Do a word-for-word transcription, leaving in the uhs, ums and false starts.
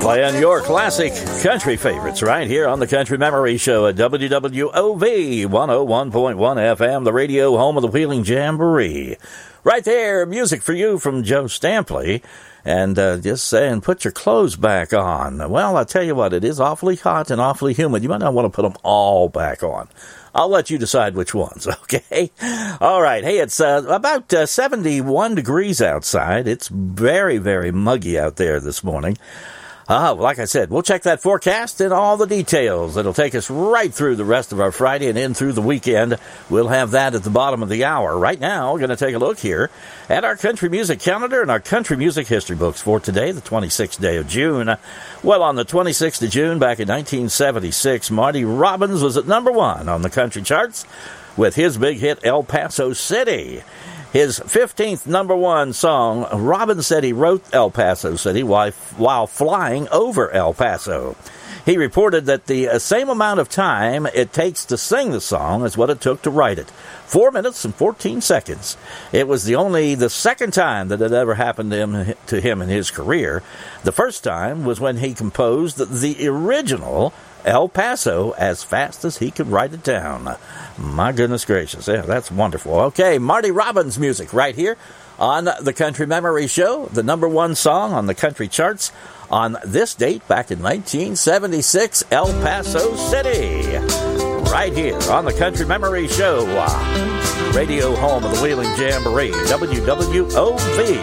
Playing your classic country favorites right here on the Country Memory Show at W W O V one oh one point one F M, the radio home of the Wheeling Jamboree. Right there, music for you from Joe Stampley. And uh, just saying, put your clothes back on. Well, I'll tell you what, it is awfully hot and awfully humid. You might not want to put them all back on. I'll let you decide which ones, okay? All right. Hey, it's uh, about uh, seventy-one degrees outside. It's very, very muggy out there this morning. Uh, like I said, we'll check that forecast and all the details. It'll take us right through the rest of our Friday and in through the weekend. We'll have that at the bottom of the hour. Right now, we're going to take a look here at our country music calendar and our country music history books for today, the twenty-sixth day of June. Well, on the twenty-sixth of June, back in nineteen seventy-six, Marty Robbins was at number one on the country charts with his big hit, El Paso City. His fifteenth number one song, Robbins said he wrote El Paso City while, while flying over El Paso. He reported that the same amount of time it takes to sing the song is what it took to write it. Four minutes and fourteen seconds. It was the only the second time that it ever happened to him, to him in his career. The first time was when he composed the original El Paso as fast as he could write it down. My goodness gracious. Yeah, that's wonderful. Okay, Marty Robbins music right here on the Country Memory Show, the number one song on the country charts on this date back in nineteen seventy-six, El Paso City. Right here on the Country Memory Show, radio home of the Wheeling Jamboree, W W O V